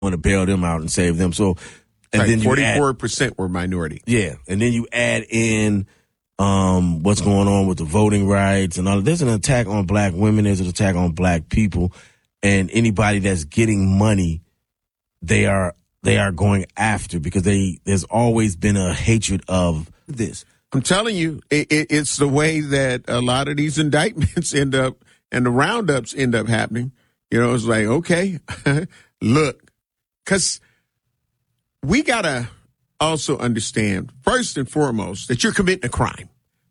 want to bail them out and save them. So, and like then 44% were minority. Yeah, and then you add in what's going on with the voting rights and all. There's an attack on black women. There's an attack on black people, and anybody that's getting money, they are going after because there's always been a hatred of this. I'm telling you, it's the way that a lot of these indictments end up and the roundups end up happening. You know, it's like, okay, look, because we got to also understand, first and foremost, that you're committing a crime.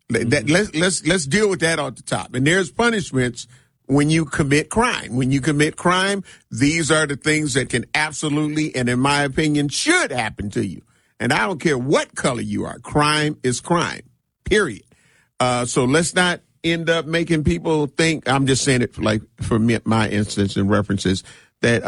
Let's deal with that off the top. And there's punishments when you commit crime. When you commit crime, these are the things that can absolutely, and in my opinion, should happen to you. And I don't care what color you are. Crime is crime, period. So let's not end up making people think, I'm just saying it like for me, my instance and references, that,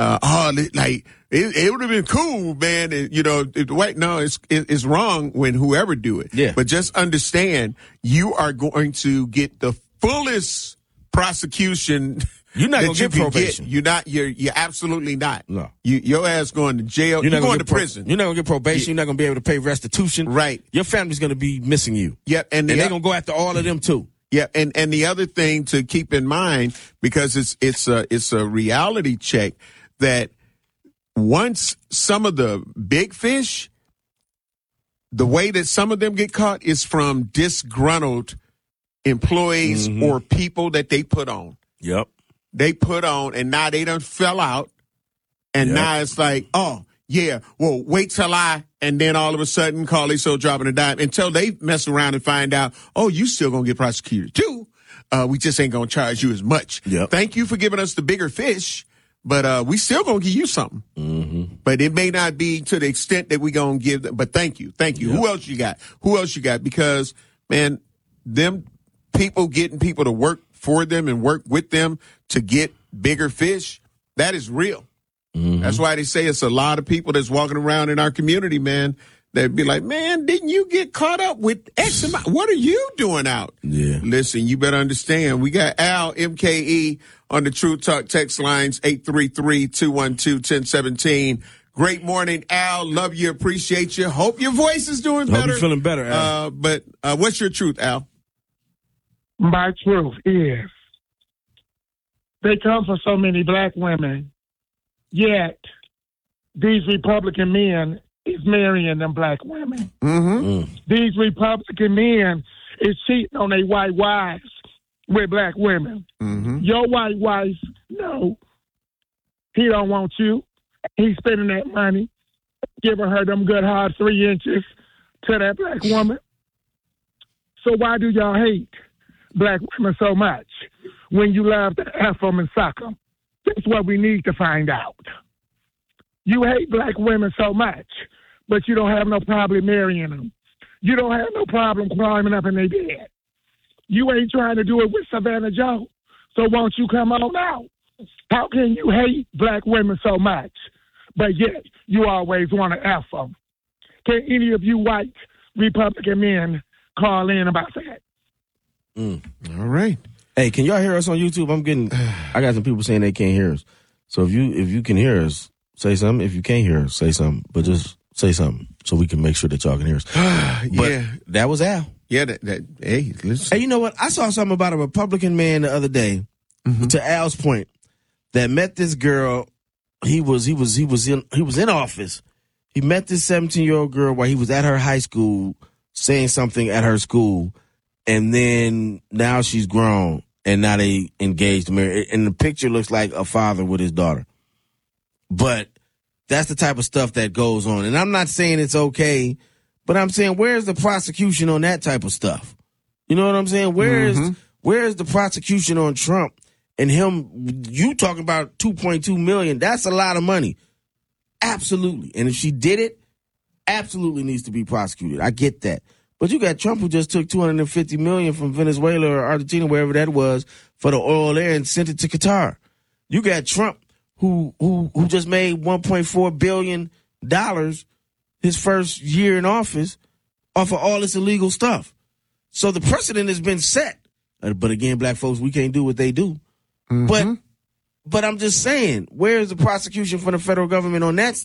it would have been cool, man. And, you know, wait, no, it's wrong when whoever do it. Yeah. But just understand, you are going to get the fullest prosecution. You're not going to get probation. You're absolutely not. No. Your ass going to jail. You're going to prison. You're not going to get probation. You're not going to be able to pay restitution. Right. Your family's going to be missing you. Yep. And they're going to go after all of them too. Yeah. And the other thing to keep in mind, because it's a reality check, that once some of the big fish, the way that some of them get caught is from disgruntled employees or people that they put on. Yep. They put on, and now they done fell out. And now it's like, oh, yeah, well, wait till and then all of a sudden, Carly so dropping a dime until they mess around and find out, oh, you still going to get prosecuted too. We just ain't going to charge you as much. Yep. Thank you for giving us the bigger fish, but we still going to give you something. Mm-hmm. But it may not be to the extent that we going to give them. But thank you. Yep. Who else you got? Because, man, them people getting people to work for them and work with them to get bigger fish, that is real. Mm-hmm. That's why they say it's a lot of people that's walking around in our community, man, that'd be like, man, didn't you get caught up with X amount? What are you doing out? Yeah. Listen, you better understand. We got Al, MKE, on the True Talk text lines, 833-212-1017. Great morning, Al. Love you, appreciate you. Hope your voice is doing better. Hope you're feeling better, Al. But what's your truth, Al? My truth is they come for so many black women, yet these Republican men is marrying them black women. Mm-hmm. These Republican men is cheating on their white wives with black women. Mm-hmm. Your white wife, no, he don't want you. He's spending that money, giving her them good hard 3 inches to that black woman. So why do y'all hate black women so much when you love to F them and suck them? That's what we need to find out. You hate black women so much, but you don't have no problem marrying them. You don't have no problem climbing up in their bed. You ain't trying to do it with Savannah Joe, so won't you come on out? How can you hate black women so much, but yet you always want to F them? Can any of you white Republican men call in about that? All right. Hey, can y'all hear us on YouTube? I got some people saying they can't hear us. So if you can hear us, say something. If you can't hear us, say something. But just say something so we can make sure that y'all can hear us. But that was Al. Yeah, hey, listen. Hey, you know what? I saw something about a Republican man the other day, to Al's point, that met this girl. He was in office. He met this 17-year-old girl while he was at her high school saying something at her school. And then now she's grown, and now they engaged, married. And the picture looks like a father with his daughter. But that's the type of stuff that goes on. And I'm not saying it's okay, but I'm saying, where's the prosecution on that type of stuff? You know what I'm saying? Where's the prosecution on Trump and him? You talking about $2.2 million? That's a lot of money. Absolutely. And if she did it, absolutely needs to be prosecuted. I get that. But you got Trump, who just took $250 million from Venezuela or Argentina, wherever that was, for the oil there and sent it to Qatar. You got Trump, who just made $1.4 billion his first year in office off of all this illegal stuff. So the precedent has been set. But again, black folks, we can't do what they do. But But I'm just saying, where's the prosecution from the federal government on that